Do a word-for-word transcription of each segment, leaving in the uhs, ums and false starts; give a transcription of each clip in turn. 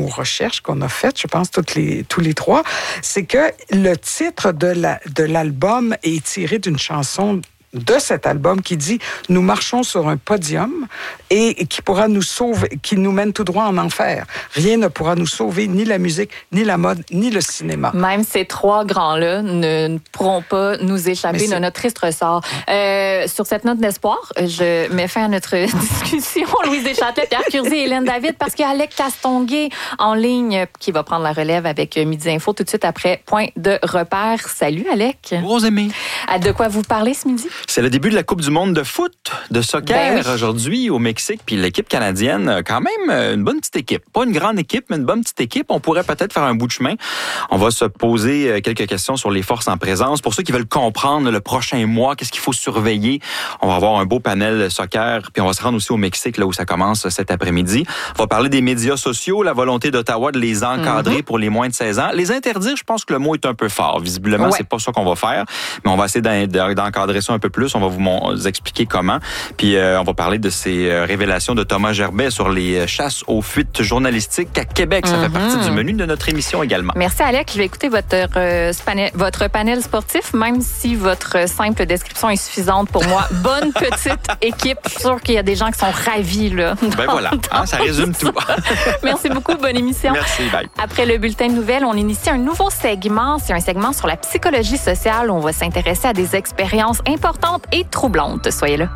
recherches qu'on a faites, je pense toutes les, tous les trois, c'est que le titre de, la, de l'album est tiré d'une chanson de cet album qui dit « Nous marchons sur un podium » et qui pourra nous sauver, qui nous mène tout droit en enfer. Rien ne pourra nous sauver, ni la musique, ni la mode, ni le cinéma. Même ces trois grands-là ne, ne pourront pas nous échapper de notre triste ressort. Euh, sur cette note d'espoir, je mets fin à notre discussion. Louise Deschâtelet, Pierre Curzi et Hélène David, parce qu'il y a Alec Castonguay en ligne qui va prendre la relève avec Midi Info tout de suite après Point de repère. Salut Alec. Bonjour amis. De quoi vous parlez ce midi? C'est le début de la Coupe du monde de foot, de soccer ben oui. aujourd'hui au Mexique. Puis l'équipe canadienne, quand même une bonne petite équipe. Pas une grande équipe, mais une bonne petite équipe. On pourrait peut-être faire un bout de chemin. On va se poser quelques questions sur les forces en présence. Pour ceux qui veulent comprendre le prochain mois, qu'est-ce qu'il faut surveiller, on va avoir un beau panel soccer. Puis on va se rendre aussi au Mexique, là où ça commence cet après-midi. On va parler des médias sociaux, la volonté d'Ottawa de les encadrer mm-hmm. pour les moins de seize ans. Les interdire, je pense que le mot est un peu fort. Visiblement, ouais. c'est pas ça qu'on va faire. Mais on va essayer d'encadrer ça un peu plus. On va vous expliquer comment. Puis euh, on va parler de ces euh, révélations de Thomas Gerbet sur les chasses aux fuites journalistiques à Québec. Ça mm-hmm. fait partie du menu de notre émission également. Merci Alec. Je vais écouter votre, euh, panel, votre panel sportif, même si votre simple description est suffisante pour moi. Bonne petite équipe. Je suis sûre qu'il y a des gens qui sont ravis. Là, ben dans, voilà, hein, ça résume tout. Merci beaucoup. Bonne émission. Merci. Bye. Après le bulletin de nouvelles, on initie un nouveau segment. C'est un segment sur la psychologie sociale. On va s'intéresser à des expériences importantes et troublantes. Soyez là.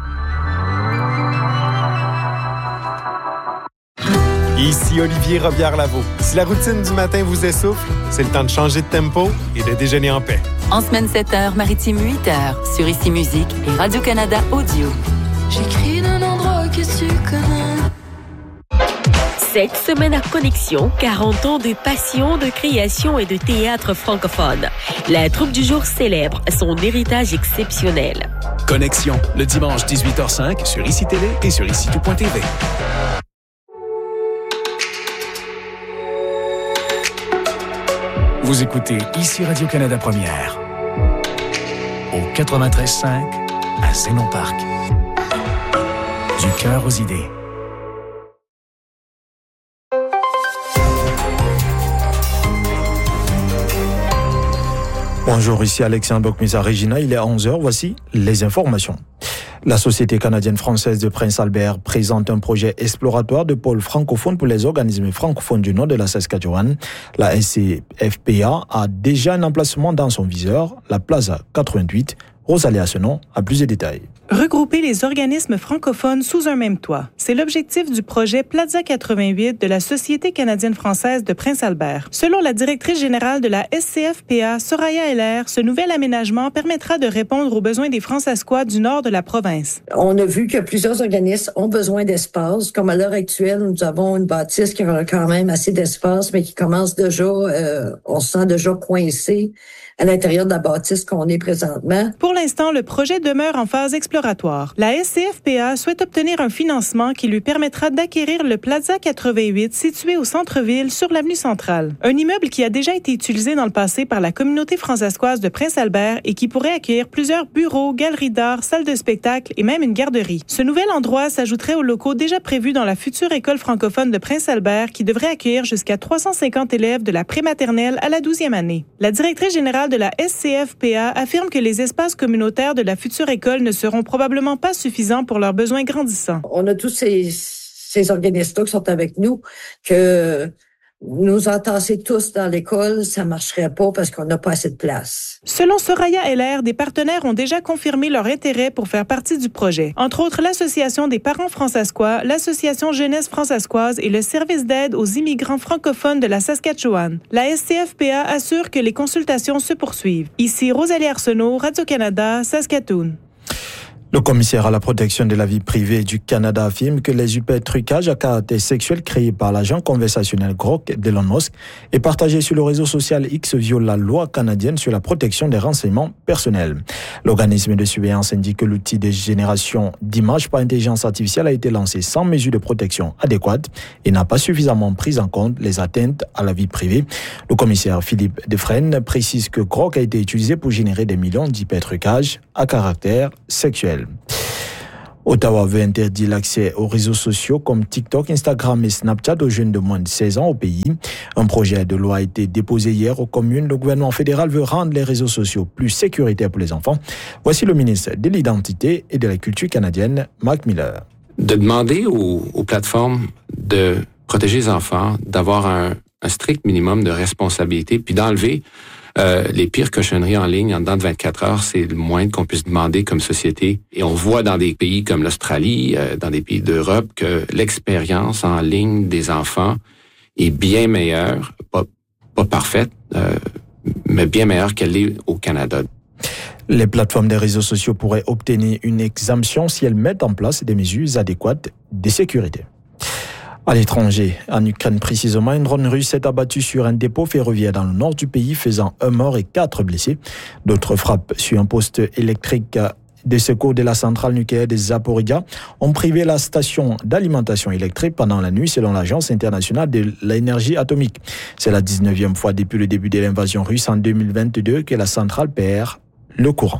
Ici Olivier Robillard-Lavaux. Si la routine du matin vous essouffle, c'est le temps de changer de tempo et de déjeuner en paix. En semaine sept heures, maritime huit heures, sur Ici Musique et Radio-Canada Audio. J'écris d'un endroit que tu connais. Cette semaine à Connexion, quarante ans de passion, de création et de théâtre francophone. La troupe du jour célèbre son héritage exceptionnel. Connexion, le dimanche dix-huit heures cinq sur Ici Télé et sur ici tout point t v. Vous écoutez Ici Radio-Canada Première, au quatre-vingt-treize cinq à Zénon Parc. Du cœur aux idées. Bonjour, ici Alexandre Bokmisa-Regina, il est onze heures, voici les informations. La Société canadienne-française de Prince-Albert présente un projet exploratoire de pôle francophone pour les organismes francophones du nord de la Saskatchewan. La S C F P A a déjà un emplacement dans son viseur, la Plaza quatre-vingt-huit. Rosalie Assenon a plus de détails. Regrouper les organismes francophones sous un même toit. C'est l'objectif du projet Plaza quatre-vingt-huit de la Société canadienne-française de Prince-Albert. Selon la directrice générale de la S C F P A, Soraya Heller, ce nouvel aménagement permettra de répondre aux besoins des Fransaskois du nord de la province. On a vu que plusieurs organismes ont besoin d'espace. Comme à l'heure actuelle, nous avons une bâtisse qui a quand même assez d'espace, mais qui commence déjà, euh, on se sent déjà coincé à l'intérieur de la bâtisse qu'on est présentement. Pour l'instant, le projet demeure en phase exploratoire. La S C F P A souhaite obtenir un financement qui lui permettra d'acquérir le Plaza quatre-vingt-huit situé au centre-ville sur l'avenue Centrale. Un immeuble qui a déjà été utilisé dans le passé par la communauté fransaskoise de Prince-Albert et qui pourrait accueillir plusieurs bureaux, galeries d'art, salles de spectacle et même une garderie. Ce nouvel endroit s'ajouterait aux locaux déjà prévus dans la future école francophone de Prince-Albert qui devrait accueillir jusqu'à trois cent cinquante élèves de la prématernelle à la douzième année. La directrice générale de la S C F P A affirme que les espaces communautaires de la future école ne seront probablement pas suffisants pour leurs besoins grandissants. On a tous ces, ces organismes-là qui sont avec nous, que nous entasser tous dans l'école, ça marcherait pas parce qu'on n'a pas assez de place. Selon Soraya Heller, des partenaires ont déjà confirmé leur intérêt pour faire partie du projet. Entre autres, l'Association des parents fransaskois, l'Association Jeunesse fransaskoise et le Service d'aide aux immigrants francophones de la Saskatchewan. La S C F P A assure que les consultations se poursuivent. Ici Rosalie Arsenault, Radio-Canada, Saskatoon. Le commissaire à la protection de la vie privée du Canada affirme que les hypertrucages à caractère sexuel créés par l'agent conversationnel Grok d'Elon Musk et partagés sur le réseau social X violent la loi canadienne sur la protection des renseignements personnels. L'organisme de surveillance indique que l'outil de génération d'images par intelligence artificielle a été lancé sans mesure de protection adéquate et n'a pas suffisamment pris en compte les atteintes à la vie privée. Le commissaire Philippe Defresne précise que Grok a été utilisé pour générer des millions d'hypertrucages à caractère sexuel. Ottawa veut interdire l'accès aux réseaux sociaux comme TikTok, Instagram et Snapchat aux jeunes de moins de seize ans au pays. Un projet de loi a été déposé hier aux communes. Le gouvernement fédéral veut rendre les réseaux sociaux plus sécuritaires pour les enfants. Voici le ministre de l'Identité et de la Culture canadienne, Mark Miller. De demander aux, aux plateformes de protéger les enfants, d'avoir un, un strict minimum de responsabilité, puis d'enlever Euh, les pires cochonneries en ligne en dedans de vingt-quatre heures, c'est le moins qu'on puisse demander comme société. Et on voit dans des pays comme l'Australie, euh, dans des pays d'Europe, que l'expérience en ligne des enfants est bien meilleure, pas, pas parfaite, euh, mais bien meilleure qu'elle est au Canada. Les plateformes des réseaux sociaux pourraient obtenir une exemption si elles mettent en place des mesures adéquates de sécurité. À l'étranger, en Ukraine précisément, un drone russe s'est abattu sur un dépôt ferroviaire dans le nord du pays, faisant un mort et quatre blessés. D'autres frappes sur un poste électrique de secours de la centrale nucléaire de Zaporizhzhia ont privé la station d'alimentation électrique pendant la nuit, selon l'Agence internationale de l'énergie atomique. C'est la dix-neuvième fois depuis le début de l'invasion russe en deux mille vingt-deux que la centrale perd le courant.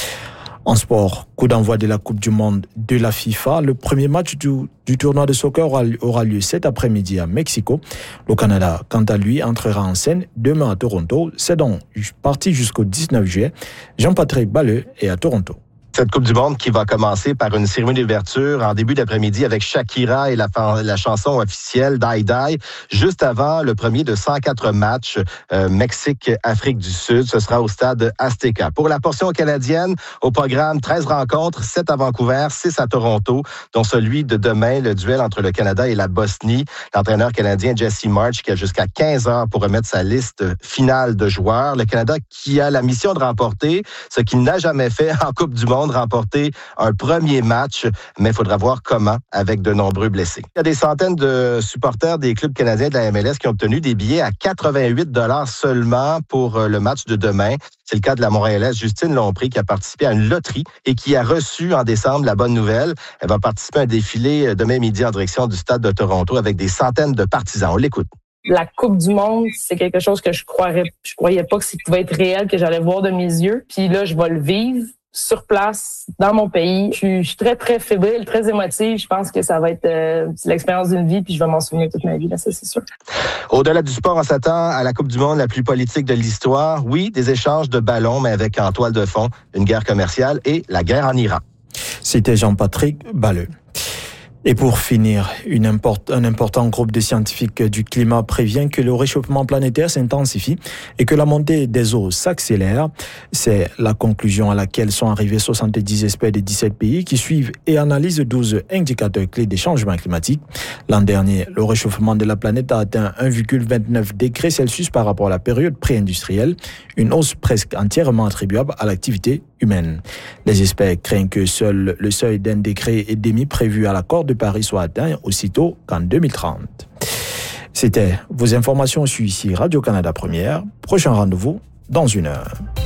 En sport, coup d'envoi de la Coupe du Monde de la FIFA. Le premier match du, du tournoi de soccer aura, aura lieu cet après-midi à Mexico. Le Canada, quant à lui, entrera en scène demain à Toronto. C'est donc parti jusqu'au dix-neuf juillet. Jean-Patrick Balleux est à Toronto. Cette Coupe du Monde qui va commencer par une cérémonie d'ouverture en début d'après-midi avec Shakira et la, la chanson officielle Die Die, juste avant le premier de cent quatre matchs euh, Mexique-Afrique du Sud. Ce sera au stade Azteca. Pour la portion canadienne, au programme, treize rencontres, sept à Vancouver, six à Toronto, dont celui de demain, le duel entre le Canada et la Bosnie. L'entraîneur canadien Jesse March qui a jusqu'à quinze heures pour remettre sa liste finale de joueurs. Le Canada qui a la mission de remporter ce qu'il n'a jamais fait en Coupe du Monde, remporter un premier match, mais il faudra voir comment avec de nombreux blessés. Il y a des centaines de supporters des clubs canadiens de la M L S qui ont obtenu des billets à quatre-vingt-huit dollars seulement pour le match de demain. C'est le cas de la Montréalaise Justine Lompré qui a participé à une loterie et qui a reçu en décembre la bonne nouvelle. Elle va participer à un défilé demain midi en direction du stade de Toronto avec des centaines de partisans. On l'écoute. La Coupe du Monde, c'est quelque chose que je croirais, je croyais pas que ça pouvait être réel, que j'allais voir de mes yeux. Puis là, je vais le vivre sur place, dans mon pays. Je suis, je suis très, très fébrile, très émotive. Je pense que ça va être euh, l'expérience d'une vie, puis je vais m'en souvenir toute ma vie, là, ça, c'est sûr. Au-delà du sport, on s'attend à la Coupe du Monde la plus politique de l'histoire. Oui, des échanges de ballons, mais avec en toile de fond une guerre commerciale et la guerre en Iran. C'était Jean-Patrick Balleux. Et pour finir, une import, un important groupe de scientifiques du climat prévient que le réchauffement planétaire s'intensifie et que la montée des eaux s'accélère. C'est la conclusion à laquelle sont arrivés soixante-dix experts de dix-sept pays qui suivent et analysent douze indicateurs clés des changements climatiques. L'an dernier, le réchauffement de la planète a atteint un virgule vingt-neuf degrés Celsius par rapport à la période pré-industrielle, une hausse presque entièrement attribuable à l'activité humaine. Les experts craignent que seul le seuil d'un degré et demi prévu à l'accord de Paris soit atteint aussitôt qu'en deux mille trente. C'était vos informations sur ici Radio-Canada Première. Prochain rendez-vous dans une heure.